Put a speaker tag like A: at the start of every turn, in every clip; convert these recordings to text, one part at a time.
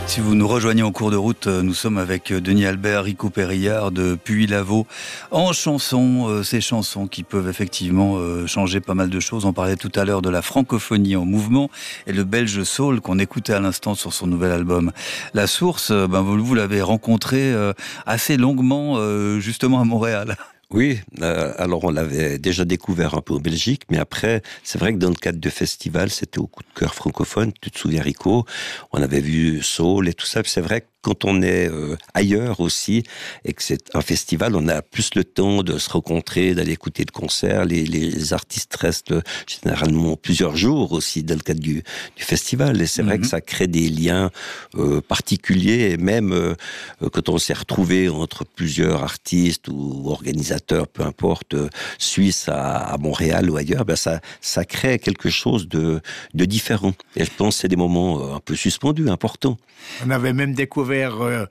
A: Si vous nous rejoignez en cours de route, nous sommes avec Denis Albert, Rico Périllard de Puy-Lavaux en chansons, ces chansons qui peuvent effectivement changer pas mal de choses. On parlait tout à l'heure de la francophonie en mouvement et le belge soul qu'on écoutait à l'instant sur son nouvel album. La Source, vous l'avez rencontré assez longuement justement à Montréal.
B: Oui, alors on l'avait déjà découvert un peu en Belgique, mais après, c'est vrai que dans le cadre de festival, c'était au coup de cœur francophone, tu te souviens Rico, on avait vu Soul et tout ça, c'est vrai que quand on est ailleurs aussi, et que c'est un festival, on a plus le temps de se rencontrer, d'aller écouter de concerts, les artistes restent généralement plusieurs jours aussi dans le cadre du festival, et c'est vrai que ça crée des liens particuliers, et même quand on s'est retrouvé entre plusieurs artistes ou organisateurs, peu importe, suisses à Montréal ou ailleurs, ça crée quelque chose de différent. Et je pense que c'est des moments un peu suspendus, importants.
C: On avait même découvert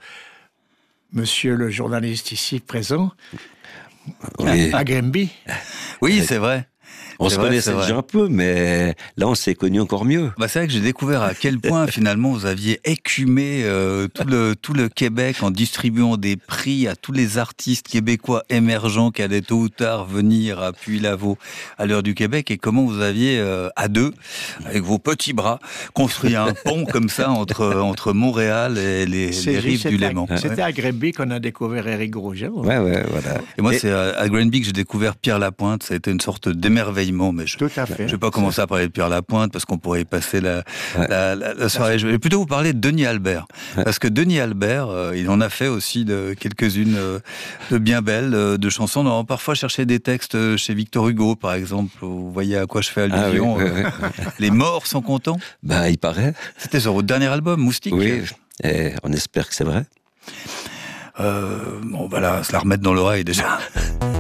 C: monsieur le journaliste ici présent,
B: oui.
C: à Grimby.
A: Oui, c'est vrai.
B: On se connaissait déjà un peu, mais là, on s'est connus encore mieux.
A: C'est vrai que j'ai découvert à quel point, finalement, vous aviez écumé tout le Québec en distribuant des prix à tous les artistes québécois émergents qui allaient tôt ou tard venir à Puy-Lavaux à l'heure du Québec, et comment vous aviez, à deux, avec vos petits bras, construit un pont comme ça entre Montréal et les rives du Léman.
C: C'était à Grimby qu'on a découvert Éric Grosjean.
B: Ouais, voilà.
A: Et moi, c'est à Grimby que j'ai découvert Pierre Lapointe. Ça a été une sorte d'émerveillement. Mais je ne vais pas commencer à parler de Pierre Lapointe parce qu'on pourrait y passer la soirée. Je vais plutôt vous parler de Denis Albert. Parce que Denis Albert, il en a fait aussi quelques-unes de bien belles, de chansons. On a parfois cherché des textes chez Victor Hugo, par exemple. Vous voyez à quoi je fais allusion.
B: Oui.
A: Les morts sont contents.
B: Il paraît.
A: C'était sur votre dernier album, Moustique.
B: Oui, et on espère que c'est vrai.
A: On va se la remettre dans l'oreille déjà.